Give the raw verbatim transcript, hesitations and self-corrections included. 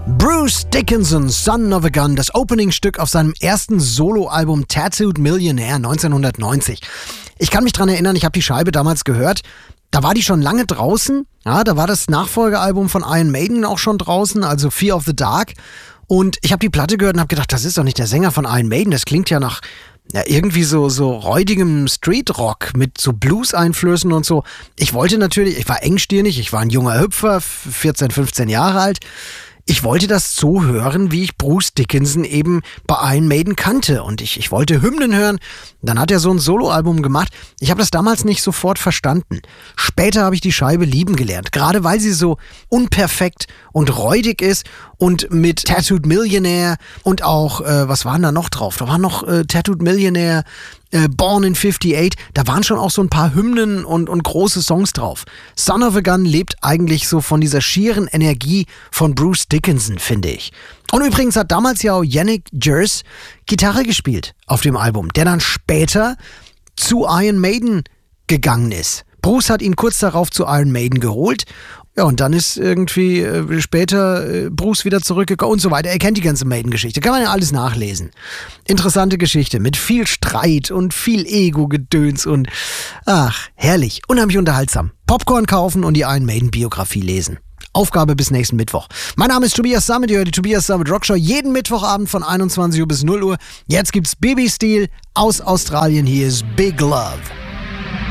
Bruce Dickinson, Son of a Gun, das Opening-Stück auf seinem ersten Soloalbum Tattooed Millionaire neunzehnhundertneunzig. Ich kann mich dran erinnern, ich habe die Scheibe damals gehört. Da war die schon lange draußen. Ja, da war das Nachfolgealbum von Iron Maiden auch schon draußen, also Fear of the Dark. Und ich habe die Platte gehört und habe gedacht, das ist doch nicht der Sänger von Iron Maiden. Das klingt ja nach ja, irgendwie so, so räudigem Streetrock mit so Blues-Einflüssen und so. Ich wollte natürlich, ich war engstirnig, ich war ein junger Hüpfer, vierzehn, fünfzehn Jahre alt. Ich wollte das so hören, wie ich Bruce Dickinson eben bei Iron Maiden kannte. Und ich, ich wollte Hymnen hören. Dann hat er so ein Soloalbum gemacht. Ich habe das damals nicht sofort verstanden. Später habe ich die Scheibe lieben gelernt. Gerade weil sie so unperfekt und räudig ist. Und mit Tattooed Millionaire und auch, äh, was waren da noch drauf? Da war noch äh, Tattooed Millionaire, äh, Born in fifty-eight. Da waren schon auch so ein paar Hymnen und, und große Songs drauf. Son of a Gun lebt eigentlich so von dieser schieren Energie von Bruce Dickinson, finde ich. Und übrigens hat damals ja auch Yannick Gers Gitarre gespielt auf dem Album, der dann später zu Iron Maiden gegangen ist. Bruce hat ihn kurz darauf zu Iron Maiden geholt. Ja, und dann ist irgendwie äh, später äh, Bruce wieder zurückgekommen und so weiter. Er kennt die ganze Maiden-Geschichte. Kann man ja alles nachlesen. Interessante Geschichte mit viel Streit und viel Ego-Gedöns und ach, herrlich. Unheimlich unterhaltsam. Popcorn kaufen und die Iron Maiden-Biografie lesen. Aufgabe bis nächsten Mittwoch. Mein Name ist Tobias Sammet, ihr hört die Tobias Sammet Rockshow jeden Mittwochabend von einundzwanzig Uhr bis null Uhr. Jetzt gibt's Baby Steel aus Australien. Hier ist Big Love.